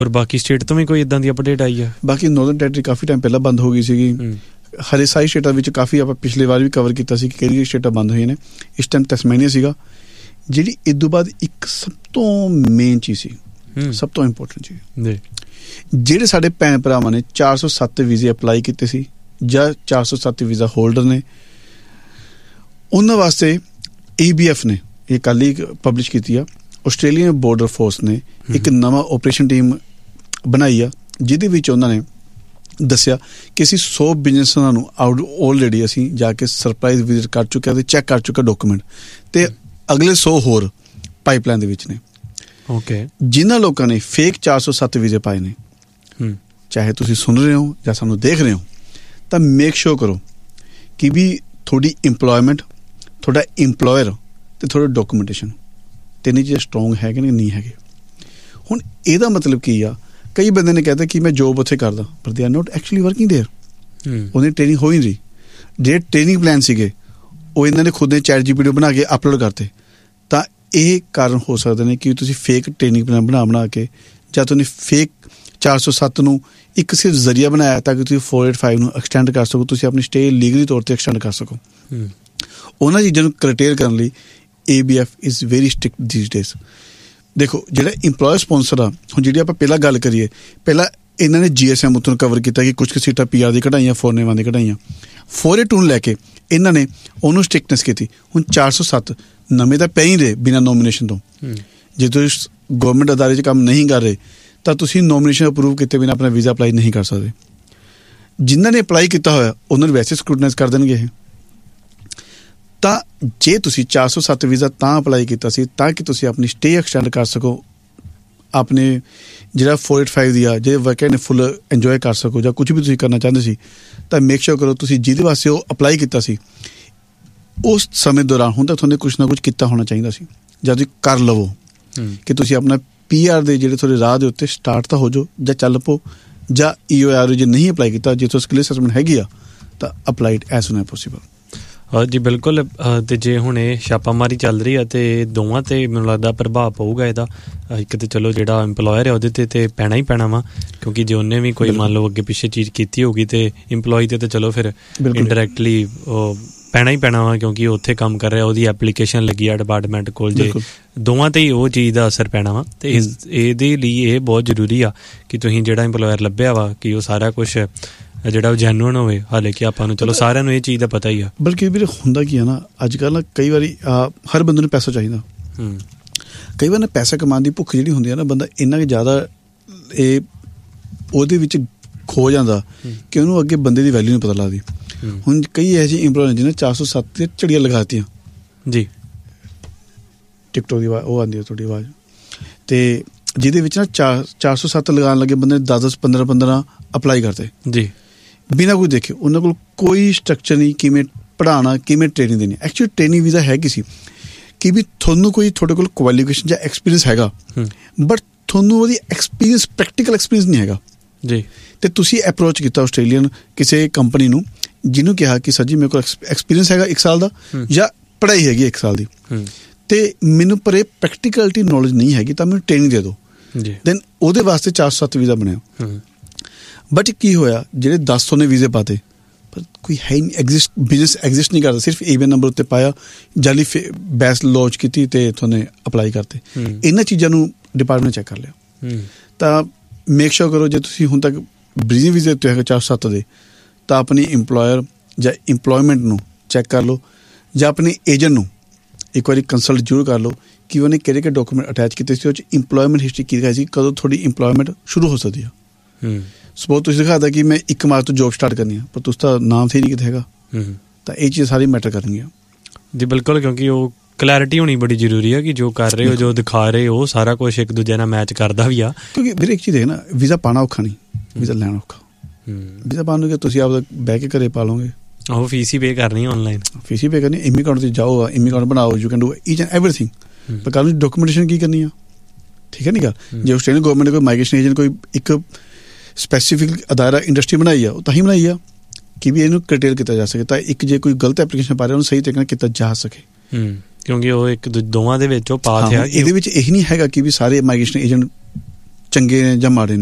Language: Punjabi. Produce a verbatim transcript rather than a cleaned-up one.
ਔਰ ਬਾਕੀ ਸਟੇਟ ਤੋਂ ਵੀ ਕੋਈ ਇੱਦਾਂ ਦੀ ਅਪਡੇਟ ਆਈ ਹੈ? ਬਾਕੀ ਨੌਰਦਰਨ ਟੈਰੀਟਰੀ ਕਾਫੀ ਟਾਈਮ ਪਹਿਲਾਂ ਬੰਦ ਹੋ ਗਈ ਸੀਗੀ। ਹਰੇ ਸਾਰੀ ਸਟੇਟਾਂ ਵਿੱਚ ਕਾਫੀ ਆਪਾਂ ਪਿਛਲੇ ਵਾਰ ਵੀ ਕਵਰ ਕੀਤਾ ਸੀ ਕਿ ਕਿਹੜੀ ਸਟੇਟਾਂ ਬੰਦ ਹੋਈਆਂ ਨੇ। ਇਸ ਟਾਈਮ ਤਸਮੇਨੀਆ ਸੀਗਾ। ਜਿਹੜੀ ਇਸ ਤੋਂ ਬਾਅਦ ਇੱਕ ਸਭ ਤੋਂ ਮੇਨ ਚੀਜ਼ ਸੀ, ਸਭ ਤੋਂ ਇੰਪੋਰਟੈਂਟ ਚੀਜ਼, ਜਿਹੜੇ ਸਾਡੇ ਭੈਣ ਭਰਾਵਾਂ ਨੇ ਚਾਰ ਸੌ ਸੱਤ ਵੀਜ਼ੇ ਅਪਲਾਈ ਕੀਤੇ ਸੀ ਜਾਂ ਚਾਰ ਸੌ ਸੱਤ ਵੀਜ਼ਾ ਹੋਲਡਰ ਨੇ, ਉਹਨਾਂ ਵਾਸਤੇ ਏ ਬੀ ਐਫ ਨੇ ਇਹ ਕੱਲ੍ਹ ਹੀ ਪਬਲਿਸ਼ ਕੀਤੀ ਆ, ਆਸਟ੍ਰੇਲੀਅਨ ਬੋਰਡਰ ਫੋਰਸ ਨੇ ਇੱਕ ਨਵਾਂ ਓਪਰੇਸ਼ਨ ਟੀਮ ਬਣਾਈ ਆ, ਜਿਹਦੇ ਵਿੱਚ ਉਹਨਾਂ ਨੇ ਦੱਸਿਆ ਕਿ ਅਸੀਂ ਸੌ ਬਿਜ਼ਨਸਾਂ ਨੂੰ ਆਊਟ ਆਲਰੇਡੀ ਅਸੀਂ ਜਾ ਕੇ ਸਰਪ੍ਰਾਈਜ਼ ਵਿਜ਼ਿਟ ਕਰ ਚੁੱਕੇ ਹਾਂ ਅਤੇ ਚੈੱਕ ਕਰ ਚੁੱਕੇ ਡਾਕੂਮੈਂਟ, ਅਤੇ ਅਗਲੇ ਸੌ ਹੋਰ ਪਾਈਪਲਾਈਨ ਦੇ ਵਿੱਚ ਨੇ। ਓਕੇ, ਜਿਨ੍ਹਾਂ ਲੋਕਾਂ ਨੇ ਫੇਕ ਚਾਰ ਸੌ ਸੱਤ ਵੀਜ਼ੇ ਪਾਏ ਨੇ, ਚਾਹੇ ਤੁਸੀਂ ਸੁਣ ਰਹੇ ਹੋ ਜਾਂ ਸਾਨੂੰ ਦੇਖ ਰਹੇ ਹੋ, ਤਾਂ ਮੇਕ ਸ਼ੋਰ ਕਰੋ ਕਿ ਵੀ ਤੁਹਾਡੀ ਇੰਪਲੋਇਮੈਂਟ, ਤੁਹਾਡਾ ਇੰਪਲੋਇਰ ਅਤੇ ਤੁਹਾਡਾ ਡਾਕੂਮੈਂਟੇਸ਼ਨ ਤਿੰਨ ਚੀਜ਼ਾਂ ਸਟਰੋਂਗ ਹੈਗੇ ਨੇ ਨਹੀਂ ਹੈਗੇ। ਹੁਣ ਇਹਦਾ ਮਤਲਬ ਕੀ ਆ, ਕਈ ਬੰਦੇ ਨੇ ਕਹਿਤਾ ਕਿ ਮੈਂ ਜੋਬ ਉੱਥੇ ਕਰਦਾ, ਪਰ they are note actually working there. ਉਹਦੀ ਟ੍ਰੇਨਿੰਗ ਹੋ ਹੀ ਨਹੀਂ ਰਹੀ। ਜਿਹੜੇ ਟ੍ਰੇਨਿੰਗ ਪਲਾਨ ਸੀਗੇ ਉਹ ਇਹਨਾਂ ਨੇ ਖੁਦ ਨੇ ਚੈਟ ਜੀ ਪੀ ਟੀ ਬਣਾ ਕੇ ਅਪਲੋਡ ਕਰਤੇ। ਤਾਂ ਇਹ ਕਾਰਨ ਹੋ ਸਕਦੇ ਨੇ ਕਿ ਤੁਸੀਂ ਫੇਕ ਟ੍ਰੇਨਿੰਗ ਪਲਾਨ ਬਣਾ ਬਣਾ ਕੇ ਜਾਂ ਤੁਸੀਂ ਫੇਕ ਚਾਰ ਸੌ ਸੱਤ ਨੂੰ ਇੱਕ ਸਿਰਫ ਜ਼ਰੀਆ ਬਣਾਇਆ ਤਾਂ ਕਿ ਤੁਸੀਂ ਫੋਰ ਏਟ ਫਾਈਵ ਨੂੰ ਐਕਸਟੈਂਡ ਕਰ ਸਕੋ, ਤੁਸੀਂ ਆਪਣੀ ਸਟੇ ਲੀਗਲੀ ਤੌਰ 'ਤੇ ਐਕਸਟੈਂਡ ਕਰ ਸਕੋ। ਉਹਨਾਂ ਚੀਜ਼ਾਂ ਨੂੰ ਕਰਟੇਲ ਕਰਨ ਲਈ A B F is very strict these days. ਦੇਖੋ, ਜਿਹੜਾ ਇੰਪਲੋਇਰ ਸਪੋਂਸਰ ਆ, ਹੁਣ ਜਿਹੜੀ ਆਪਾਂ ਪਹਿਲਾਂ ਗੱਲ ਕਰੀਏ, ਪਹਿਲਾਂ ਇਹਨਾਂ ਨੇ ਜੀ ਐਸ ਐਮ ਉੱਤੋਂ ਕਵਰ ਕੀਤਾ ਕਿ ਕੁਛ ਕੁ ਸੀਟਾਂ ਪੀ ਆਰ ਦੀ ਕਢਾਈਆਂ, ਫੋਰਨੇਵਾਂ ਦੀ ਕਢਾਈਆਂ। ਫੋਰ ਏ ਟੂ ਨੂੰ ਲੈ ਕੇ ਇਹਨਾਂ ਨੇ ਉਹਨੂੰ ਸਟ੍ਰਿਕਟਨੈਸ ਕੀਤੀ। ਹੁਣ ਚਾਰ ਸੌ ਸੱਤ ਨਵੇਂ ਤਾਂ ਪੈ ਹੀ ਰਹੇ ਬਿਨਾਂ ਨੋਮੀਨੇਸ਼ਨ ਤੋਂ। ਜੇ ਤੁਸੀਂ ਗੌਰਮੈਂਟ ਅਦਾਰੇ 'ਚ ਕੰਮ ਨਹੀਂ ਕਰ ਰਹੇ ਤਾਂ ਤੁਸੀਂ ਨੋਮੀਨੇਸ਼ਨ ਅਪਰੂਵ ਕੀਤੇ ਬਿਨਾਂ ਆਪਣਾ ਵੀਜ਼ਾ ਅਪਲਾਈ ਨਹੀਂ ਕਰ ਸਕਦੇ। ਜਿਨ੍ਹਾਂ ਨੇ ਅਪਲਾਈ ਕੀਤਾ ਹੋਇਆ ਉਹਨਾਂ ਨੂੰ ਵੈਸੇ ਸਕਰੂਟਨਾਈਜ਼ ਕਰ ਦੇਣਗੇ ਇਹ। ਤਾਂ ਜੇ ਤੁਸੀਂ ਚਾਰ ਸੌ ਸੱਤ ਵੀਜ਼ਾ ਤਾਂ ਅਪਲਾਈ ਕੀਤਾ ਸੀ ਤਾਂ ਕਿ ਤੁਸੀਂ ਆਪਣੀ ਸਟੇ ਐਕਸਟੈਂਡ ਕਰ ਸਕੋ, ਆਪਣੇ ਜਿਹੜਾ ਫੋਰ ਏਟ ਫਾਈਵ ਦੀ ਆ ਜੇ ਵੈਕੈਂਟ ਫੁੱਲ ਇੰਜੋਏ ਕਰ ਸਕੋ, ਜਾਂ ਕੁਛ ਵੀ ਤੁਸੀਂ ਕਰਨਾ ਚਾਹੁੰਦੇ ਸੀ, ਤਾਂ ਮੇਕ ਸ਼ੋਰ ਕਰੋ ਤੁਸੀਂ ਜਿਹਦੇ ਵਾਸਤੇ ਉਹ ਅਪਲਾਈ ਕੀਤਾ ਸੀ ਉਸ ਸਮੇਂ ਦੌਰਾਨ ਹੁਣ ਤੱਕ ਤੁਹਾਨੂੰ ਕੁਛ ਨਾ ਕੁਛ ਕੀਤਾ ਹੋਣਾ ਚਾਹੀਦਾ ਸੀ, ਜਾਂ ਤੁਸੀਂ ਕਰ ਲਵੋ ਕਿ ਤੁਸੀਂ ਆਪਣਾ ਪੀ ਆਰ ਦੇ ਜਿਹੜੇ ਤੁਹਾਡੇ ਰਾਹ ਦੇ ਉੱਤੇ ਸਟਾਰਟ ਤਾਂ ਹੋ ਜਾਓ ਜਾਂ ਚੱਲ ਪਓ, ਜਾਂ ਈ ਓ ਆਰ ਜੇ ਨਹੀਂ ਅਪਲਾਈ ਕੀਤਾ, ਜੇ ਤੁਹਾਡੀ ਸਕਿੱਲ ਅਸੈਸਮੈਂਟ ਹੈਗੀ ਆ ਤਾਂ apply it as ਸੂਨ as possible. ਜੀ ਬਿਲਕੁਲ। ਅਤੇ ਜੇ ਹੁਣ ਇਹ ਛਾਪਾਮਾਰੀ ਚੱਲ ਰਹੀ ਹੈ ਅਤੇ ਦੋਵਾਂ 'ਤੇ ਮੈਨੂੰ ਲੱਗਦਾ ਪ੍ਰਭਾਵ ਪਊਗਾ ਇਹਦਾ। ਇੱਕ ਤਾਂ ਚਲੋ ਜਿਹੜਾ ਇੰਪਲੋਇਰ ਹੈ ਉਹਦੇ 'ਤੇ ਤਾਂ ਪੈਣਾ ਹੀ ਪੈਣਾ ਵਾ, ਕਿਉਂਕਿ ਜੇ ਉਹਨੇ ਵੀ ਕੋਈ ਮੰਨ ਲਓ ਅੱਗੇ ਪਿੱਛੇ ਚੀਜ਼ ਕੀਤੀ ਹੋਊਗੀ ਅਤੇ ਇੰਪਲੋਈ 'ਤੇ ਤਾਂ ਚਲੋ ਫਿਰ ਇੰਡਾਇਰੈਕਟਲੀ ਉਹ ਪੈਣਾ ਹੀ ਪੈਣਾ ਵਾ, ਕਿਉਂਕਿ ਉੱਥੇ ਕੰਮ ਕਰ ਰਿਹਾ, ਉਹਦੀ ਐਪਲੀਕੇਸ਼ਨ ਲੱਗੀ ਆ ਡਿਪਾਰਟਮੈਂਟ ਕੋਲ, ਜੇ ਦੋਵਾਂ 'ਤੇ ਹੀ ਉਹ ਚੀਜ਼ ਦਾ ਅਸਰ ਪੈਣਾ ਵਾ। ਅਤੇ ਇਸ ਇਹਦੇ ਲਈ ਇਹ ਬਹੁਤ ਜ਼ਰੂਰੀ ਆ ਕਿ ਤੁਸੀਂ ਜਿਹੜਾ ਇੰਪਲੋਇਰ ਲੱਭਿਆ ਵਾ ਕਿ ਉਹ ਸਾਰਾ ਕੁਛ ਜਿਹੜਾ ਉਹ ਜੈਨੂਅਨ ਹੋਵੇ। ਹਾਲੇ ਕਿ ਆਪਾਂ ਨੂੰ ਚਲੋ ਸਾਰਿਆਂ ਨੂੰ ਇਹ ਚੀਜ਼ ਦਾ ਪਤਾ ਹੀ ਆ, ਬਲਕਿ ਵੀਰੇ ਹੁੰਦਾ ਕੀ ਆ ਨਾ, ਅੱਜ ਕੱਲ੍ਹ ਨਾ ਕਈ ਵਾਰੀ ਹਰ ਬੰਦੇ ਨੂੰ ਪੈਸਾ ਚਾਹੀਦਾ। ਕਈ ਵਾਰ ਨਾ ਪੈਸਾ ਕਮਾਉਣ ਦੀ ਭੁੱਖ ਜਿਹੜੀ ਹੁੰਦੀ ਆ ਨਾ, ਬੰਦਾ ਇੰਨਾ ਕੁ ਜ਼ਿਆਦਾ ਇਹ ਉਹਦੇ ਵਿੱਚ ਖੋ ਜਾਂਦਾ ਕਿ ਉਹਨੂੰ ਅੱਗੇ ਬੰਦੇ ਦੀ ਵੈਲਿਊ ਨਹੀਂ ਪਤਾ ਲੱਗਦੀ। ਹੁਣ ਕਈ ਇਹੋ ਜਿਹੇ ਇੰਪਲੋਇਰ ਜਿਹਨੇ ਚਾਰ ਸੌ ਸੱਤ ਦੀਆਂ ਝੜੀਆਂ ਲਗਾਤੀਆਂ ਜੀ, ਟਿਕਟੋਕ ਦੀ ਆਵਾਜ਼ ਉਹ ਆਉਂਦੀ ਹੈ ਤੁਹਾਡੀ ਆਵਾਜ਼, ਅਤੇ ਜਿਹਦੇ ਵਿੱਚ ਨਾ ਚਾਰ ਚਾਰ ਸੌ ਸੱਤ ਲਗਾਉਣ ਲੱਗੇ ਬੰਦੇ ਨੇ ਦਸ ਦਸ ਪੰਦਰਾਂ ਪੰਦਰਾਂ ਅਪਲਾਈ ਕਰਤੇ ਜੀ, ਬਿਨਾਂ ਕੁਝ ਦੇਖੇ। ਉਹਨਾਂ ਕੋਲ ਕੋਈ ਸਟਰਕਚਰ ਨਹੀਂ, ਕਿਵੇਂ ਪੜ੍ਹਾਉਣਾ, ਕਿਵੇਂ ਟ੍ਰੇਨਿੰਗ ਦੇਣੀ। ਐਕਚੁਅਲੀ ਟ੍ਰੇਨਿੰਗ ਵੀਜ਼ਾ ਹੈ ਕਿਸੇ ਕਿ ਵੀ ਤੁਹਾਨੂੰ ਕੋਈ ਤੁਹਾਡੇ ਕੋਲ ਕੁਆਲੀਫਿਕੇਸ਼ਨ ਜਾਂ ਐਕਸਪੀਰੀਅੰਸ ਹੈਗਾ, ਬਟ ਤੁਹਾਨੂੰ ਉਹਦੀ ਐਕਸਪੀਰੀਅੰਸ ਪ੍ਰੈਕਟੀਕਲ ਐਕਸਪੀਰੀਅੰਸ ਨਹੀਂ ਹੈਗਾ ਜੀ। ਅਤੇ ਤੁਸੀਂ ਅਪਰੋਚ ਕੀਤਾ ਆਸਟ੍ਰੇਲੀਅਨ ਕਿਸੇ ਕੰਪਨੀ ਨੂੰ, ਜਿਹਨੂੰ ਕਿਹਾ ਕਿ ਸਰ ਜੀ ਮੇਰੇ ਕੋਲ ਐਕਸਪੀਰੀਅੰਸ ਹੈਗਾ ਇੱਕ ਸਾਲ ਦਾ, ਜਾਂ ਪੜ੍ਹਾਈ ਹੈਗੀ ਇੱਕ ਸਾਲ ਦੀ, ਅਤੇ ਮੈਨੂੰ ਪਰ ਇਹ ਪ੍ਰੈਕਟੀਕਲਿਟੀ ਨੌਲੇਜ ਨਹੀਂ ਹੈਗੀ, ਤਾਂ ਮੈਨੂੰ ਟ੍ਰੇਨਿੰਗ ਦੇ ਦਿਓ। ਦੈਨ ਉਹਦੇ ਵਾਸਤੇ ਚਾਰ ਸੌ ਸੱਤ ਵੀਜ਼ਾ ਬਣਿਆ। ਬਟ ਕੀ ਹੋਇਆ, ਜਿਹੜੇ ਦਸ ਸੌ ਨੇ ਵੀਜ਼ੇ ਪਾਤੇ, ਪਰ ਕੋਈ ਹੈ ਨਹੀਂ, ਐਗਜ਼ਿਸਟ ਬਿਜ਼ਨਸ ਐਗਜ਼ਿਸਟ ਨਹੀਂ ਕਰਦਾ, ਸਿਰਫ ਏ ਬੀ ਐਨ ਨੰਬਰ ਉੱਤੇ ਪਾਇਆ, ਜਾਲੀ ਫੇ ਬੈਸ ਲੌਂਚ ਕੀਤੀ ਅਤੇ ਤੁਹਾਨੂੰ ਅਪਲਾਈ ਕਰਤੇ। ਇਹਨਾਂ ਚੀਜ਼ਾਂ ਨੂੰ ਡਿਪਾਰਟਮੈਂਟ ਚੈੱਕ ਕਰ ਲਿਆ। ਤਾਂ ਮੇਕ ਸ਼ੋਰ ਕਰੋ, ਜੇ ਤੁਸੀਂ ਹੁਣ ਤੱਕ ਬ੍ਰਿਜੀ ਵੀਜ਼ੇ ਉੱਤੇ ਹੈਗੇ ਚਾਰ ਸੌ ਸੱਤ ਦੇ, ਤਾਂ ਆਪਣੀ ਇੰਪਲੋਇਰ ਜਾਂ ਇੰਪਲੋਇਮੈਂਟ ਨੂੰ ਚੈੱਕ ਕਰ ਲਓ, ਜਾਂ ਆਪਣੇ ਏਜੰਟ ਨੂੰ ਇੱਕ ਵਾਰੀ ਕੰਸਲਟ ਜ਼ਰੂਰ ਕਰ ਲਓ ਕਿ ਉਹਨੇ ਕਿਹੜੇ ਕਿਹੜੇ ਡਾਕੂਮੈਂਟ ਅਟੈਚ ਕੀਤੇ ਸੀ, ਉਹ 'ਚ ਇੰਪਲੋਇਮੈਂਟ ਹਿਸਟਰੀ ਕੀ ਦਿਖਾਈ ਸੀ, ਕਦੋਂ ਤੁਹਾਡੀ ਇੰਪਲੋਇਮੈਂਟ ਸ਼ੁਰੂ ਹੋ ਸਕਦੀ ਆ। ਸਪੋਜ਼ ਤੁਸੀਂ ਦਿਖਾਦਾ ਕਿ ਮੈਂ ਇੱਕ ਮਾਰਚ ਤੋਂ ਜੋਬ ਸਟਾਰਟ ਕਰਨੀ ਆ, ਪਰ ਤੁਸੀਂ ਤਾਂ ਨਾਮ ਤੇ ਹੀ ਨਹੀਂ ਕਿਤੇ ਹੈਗਾ, ਤਾਂ ਇਹ ਚੀਜ਼ ਸਾਰੀ ਮੈਟਰ ਕਰਨਗੀਆਂ ਜੀ। ਬਿਲਕੁਲ, ਕਿਉਂਕਿ ਉਹ ਕਲੈਰਿਟੀ ਹੋਣੀ ਬੜੀ ਜ਼ਰੂਰੀ ਆ ਕਿ ਜੋ ਕਰ ਰਹੇ ਹੋ, ਜੋ ਦਿਖਾ ਰਹੇ ਹੋ, ਸਾਰਾ ਕੁਛ ਇੱਕ ਦੂਜੇ ਨਾਲ ਮੈਚ ਕਰਦਾ ਵੀ ਆ। ਕਿਉਂਕਿ ਵੀਰੇ ਇੱਕ ਚੀਜ਼ ਹੈ ਨਾ, ਵੀਜ਼ਾ ਪਾਉਣਾ ਔਖਾ ਨਹੀਂ, ਵੀਜ਼ਾ ਲੈਣਾ ਔਖਾ। ਵੀਜ਼ਾ ਪਾਉਣ ਨੂੰ ਕਿ ਤੁਸੀਂ ਆਪਦਾ ਬਹਿ ਕੇ ਘਰੇ ਪਾ ਲਓਗੇ, ਉਹ ਫੀਸ ਹੀ ਪੇ ਕਰਨੀ, ਆਨਲਾਈਨ ਫੀਸ ਹੀ ਪੇ ਕਰਨੀ। ਇਮੀ ਅਕਾਊਂਟ 'ਤੇ ਜਾਓ, ਇਮੀ ਅਕਾਊਂਟ ਬਣਾਓ, you can do each and everything, ਪਰ ਕੱਲ੍ਹ ਨੂੰ ਡਾਕੂਮੈਂਟੇਸ਼ਨ ਕੀ ਕਰਨੀ ਆ, ਠੀਕ ਹੈ ਨਹੀਂ ਗੱਲ। ਜੇ ਆਸਟ੍ਰੇਲੀਅਨ ਗੌਰਮੈਂਟ ਨੇ ਕੋਈ ਮਾਈਗ੍ਰੇਸ਼ਨ ਏਜੰਟ ਕੋਈ ਇੱਕ ਸਪੈਸੀਫਿਕ ਅਦਾਰਾ ਇੰਡਸਟਰੀ ਬਣਾਈ ਆ, ਉਹ ਤਾਂ ਹੀ ਬਣਾਈ ਆ ਕਿ ਵੀ ਇਹਨੂੰ ਕਰਟੇਲ ਕੀਤਾ ਜਾ ਸਕੇ, ਤਾਂ ਇੱਕ ਜੇ ਕੋਈ ਗਲਤ ਐਪਲੀਕੇਸ਼ਨ ਪਾ ਰਿਹਾ ਉਹਨੂੰ ਸਹੀ ਤਰੀਕੇ ਨਾਲ ਕੀਤਾ ਜਾ ਸਕੇ, ਕਿਉਂਕਿ ਉਹ ਇੱਕ ਦੋਵਾਂ ਦੇ ਵਿੱਚ ਉਹ ਪਾਥ ਆ। ਇਹਦੇ ਵਿੱਚ ਇਹੀ ਨਹੀਂ ਹੈਗਾ ਕਿ ਵੀ ਸਾਰੇ ਮਾਈਗ੍ਰੇਸ਼ਨ ਏਜੰਟ ਚੰਗੇ ਨੇ ਜਾਂ ਮਾੜੇ ਨੇ।